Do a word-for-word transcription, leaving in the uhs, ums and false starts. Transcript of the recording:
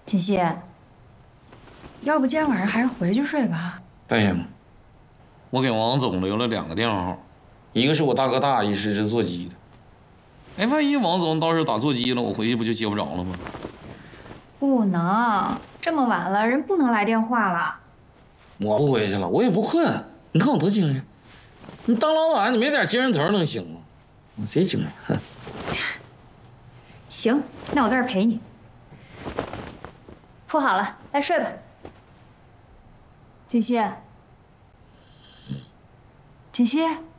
锦溪，要不今天晚上还是回去睡吧。 半夜吗？ 我给王总留了两个电话号， 一个是我大哥大，一是这座机的。 哎，万一王总到时候打座机了，我回去不就接不着了吗？ 不能，这么晚了，人不能来电话了。 我不回去了，我也不困。你看我多精神！你当老板，你没点精神头能行吗？我谁精神？哼！ 行，那我在这陪你。铺好了，来睡吧。锦溪，锦溪。